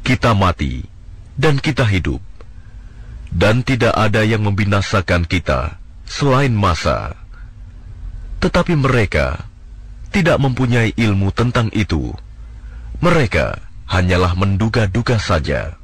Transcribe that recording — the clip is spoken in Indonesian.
kita mati, dan kita hidup. Dan tidak ada yang membinasakan kita selain masa. Tetapi mereka tidak mempunyai ilmu tentang itu. Mereka hanyalah menduga-duga saja.